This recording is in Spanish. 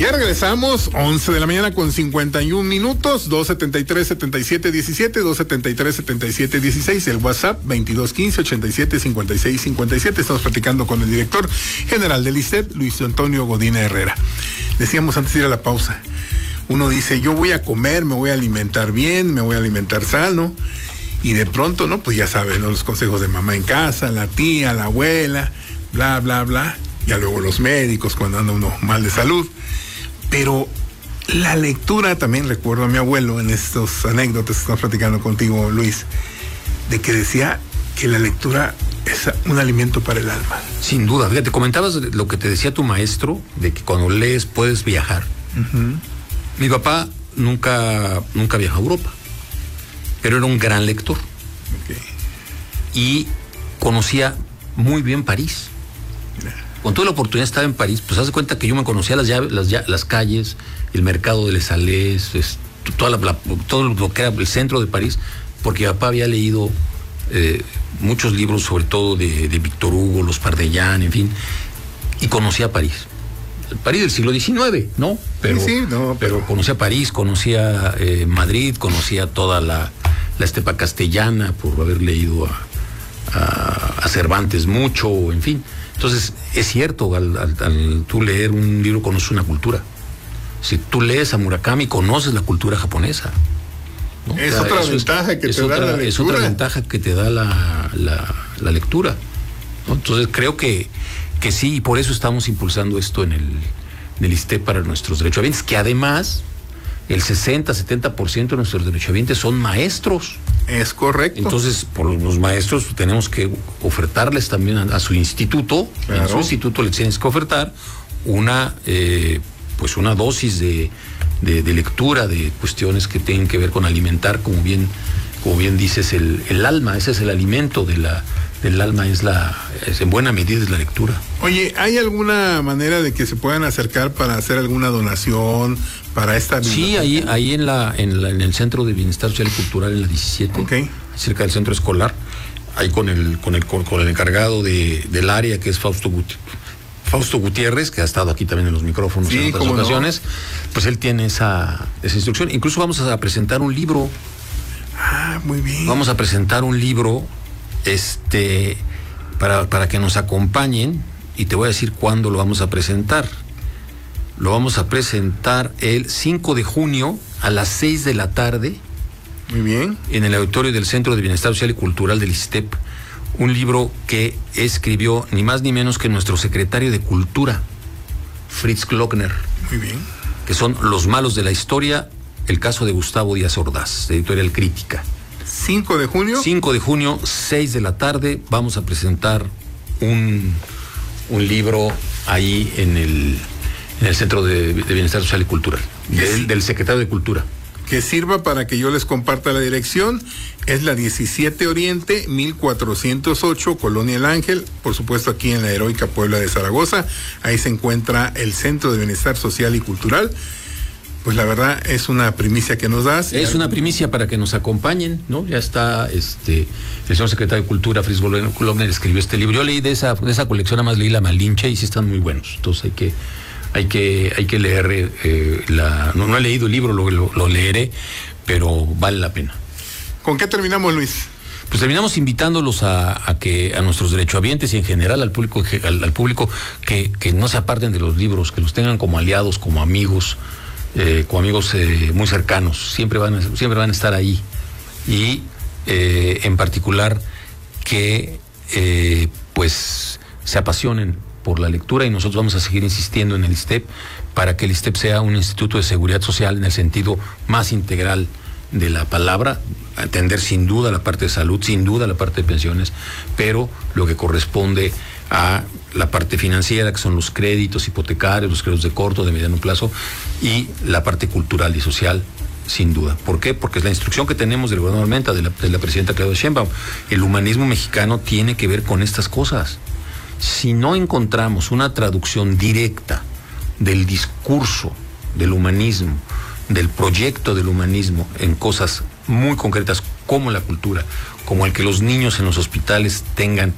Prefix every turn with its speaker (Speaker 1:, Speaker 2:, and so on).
Speaker 1: Ya regresamos, 11 de la mañana con 51 minutos, 273-7717, 273-7716, el WhatsApp 2215-875657. Estamos platicando con el director general del ISTEP, Luis Antonio Godínez Herrera. Decíamos antes de ir a la pausa, uno dice, yo voy a comer, me voy a alimentar bien, me voy a alimentar sano, y de pronto, ¿no? Pues ya saben, ¿no? Los consejos de mamá en casa, la tía, la abuela, bla, bla, bla, ya luego los médicos cuando anda uno mal de salud. Pero la lectura, también recuerdo a mi abuelo en estas anécdotas que estamos platicando contigo, Luis, de que decía que la lectura es un alimento para el alma.
Speaker 2: Sin duda, fíjate, comentabas lo que te decía tu maestro, de que cuando lees puedes viajar. Uh-huh. Mi papá nunca viajó a Europa, pero era un gran lector. Okay. Y conocía muy bien París. Cuando tuve la oportunidad de estar en París, pues haz de cuenta que yo me conocía las calles, el mercado de Les Halles, todo lo que era el centro de París, porque mi papá había leído muchos libros, sobre todo de Víctor Hugo, los Pardaillan, en fin, y conocía París. El París del siglo XIX, ¿no? Pero conocía París, conocía Madrid, conocía toda la estepa castellana, por haber leído a Cervantes mucho, en fin. Entonces, es cierto, al tú leer un libro conoces una cultura. Si tú lees a Murakami, conoces la cultura japonesa, ¿no?
Speaker 1: Es otra ventaja que te da la lectura.
Speaker 2: Es otra ventaja que te da la lectura, ¿no? Entonces, creo que sí, y por eso estamos impulsando esto en el ISTEP para nuestros derechohabientes, que además el 60-70% de nuestros derechohabientes son maestros.
Speaker 1: Es correcto.
Speaker 2: Entonces, por los maestros tenemos que ofertarles también a su instituto, claro. En su instituto les tienes que ofertar una dosis de lectura, de cuestiones que tienen que ver con alimentar, como bien dices, el alma. Ese es el alimento del alma, es en buena medida es la lectura.
Speaker 1: Oye, ¿hay alguna manera de que se puedan acercar para hacer alguna donación para esta biblioteca?
Speaker 2: Sí, ahí en el Centro de Bienestar Social y Cultural, en la 17, okay, cerca del centro escolar, ahí con el encargado del área, que es Fausto Gutiérrez, que ha estado aquí también en los micrófonos, sí, en otras ocasiones, no. Pues él tiene esa instrucción. Incluso vamos a presentar un libro.
Speaker 1: Ah, muy bien.
Speaker 2: Vamos a presentar un libro para que nos acompañen, y te voy a decir cuándo lo vamos a presentar. Lo vamos a presentar el 5 de junio a las 6 de la tarde.
Speaker 1: Muy bien.
Speaker 2: En el auditorio del Centro de Bienestar Social y Cultural del ISTEP. Un libro que escribió ni más ni menos que nuestro secretario de Cultura, Fritz Glockner.
Speaker 1: Muy bien.
Speaker 2: Que son Los malos de la historia, el caso de Gustavo Díaz Ordaz, de Editorial Crítica.
Speaker 1: 5 de junio.
Speaker 2: 5 de junio, 6 de la tarde, vamos a presentar un libro ahí en el Centro de Bienestar Social y Cultural, del secretario de Cultura.
Speaker 1: Que sirva para que yo les comparta la dirección. Es la 17 Oriente, 1408, Colonia El Ángel, por supuesto aquí en la heroica Puebla de Zaragoza. Ahí se encuentra el Centro de Bienestar Social y Cultural. Pues la verdad es una primicia que nos das.
Speaker 2: Es una primicia para que nos acompañen, ¿no? Ya está, el señor secretario de Cultura, Fritz Glockner, escribió este libro. Yo leí de esa colección, nada más leí La Malinche, y sí están muy buenos. Entonces hay que leer, no he leído el libro, lo leeré, pero vale la pena.
Speaker 1: ¿Con qué terminamos, Luis?
Speaker 2: Pues terminamos invitándolos a nuestros derechohabientes y en general al público que no se aparten de los libros, que los tengan como aliados, como amigos muy cercanos. Siempre van a estar ahí. Y en particular que pues se apasionen por la lectura, y nosotros vamos a seguir insistiendo en el ISTEP para que el ISTEP sea un instituto de seguridad social en el sentido más integral de la palabra, atender sin duda la parte de salud, sin duda la parte de pensiones, pero lo que corresponde a la parte financiera, que son los créditos hipotecarios, los créditos de corto, de mediano plazo, y la parte cultural y social, sin duda. ¿Por qué? Porque es la instrucción que tenemos del gobernador Armenta, de la presidenta Claudia Sheinbaum. El humanismo mexicano tiene que ver con estas cosas. Si no encontramos una traducción directa del discurso del humanismo, del proyecto del humanismo en cosas muy concretas como la cultura, como el que los niños en los hospitales tengan